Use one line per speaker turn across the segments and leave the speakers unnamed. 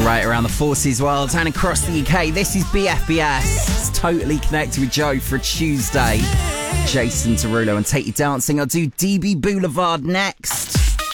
right around the forces world and across the UK. This is BFBS. It's Totally Connected with Joe for a Tuesday. Jason Derulo and Take You Dancing. I'll do DB Boulevard next.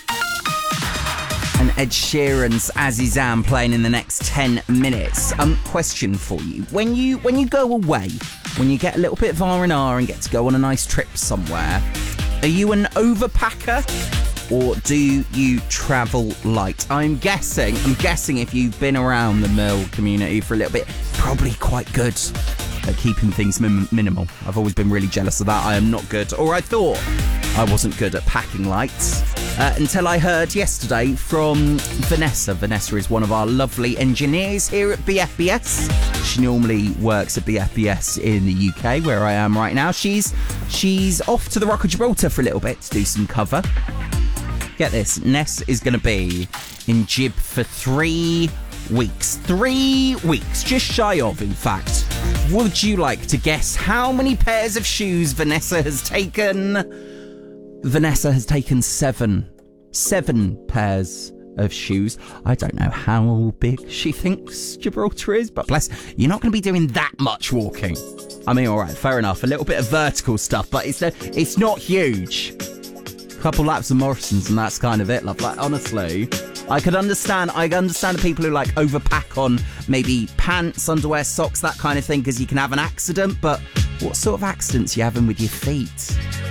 And Ed Sheeran's Azizam playing in the next 10 minutes. Question for you. When you go away, when you get a little bit of R&R and get to go on a nice trip somewhere, are you an overpacker or do you travel light? I'm guessing if you've been around the Mill community for a little bit, probably quite good at keeping things minimal. I've always been really jealous of that. I am not good, or I thought I wasn't good at packing lights. Until I heard yesterday from Vanessa. Vanessa is one of our lovely engineers here at BFBS. She normally works at BFBS in the UK, where I am right now. She's off to the Rock of Gibraltar for a little bit to do some cover. Get this, Ness is going to be in Gib for 3 weeks. 3 weeks, just shy of, in fact. Would you like to guess how many pairs of shoes Vanessa has taken? Vanessa has taken 7 pairs of shoes. I don't know how big she thinks Gibraltar is, but bless, you're not going to be doing that much walking. I mean, all right, fair enough. A little bit of vertical stuff, but it's not huge. Couple laps of Morrison's and that's kind of it, love. Like, honestly, I understand the people who like overpack on maybe pants, underwear, socks, that kind of thing, because you can have an accident, but what sort of accidents are you having with your feet?